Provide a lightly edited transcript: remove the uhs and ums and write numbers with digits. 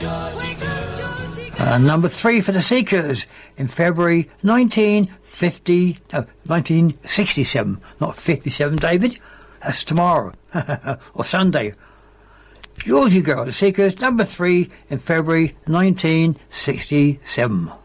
Number 3 for the Seekers in February 1967. Not 57, David. That's tomorrow. Or Sunday. Georgie Girl, the Seekers, number 3 in February 1967.